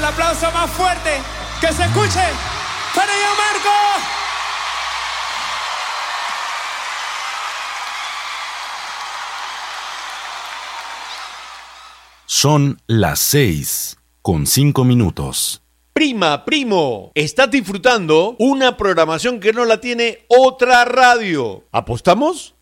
aplauso más fuerte que se escuche para Gianmarco. Son las 6:05. Prima, primo, estás disfrutando una programación que no la tiene otra radio. ¿Apostamos?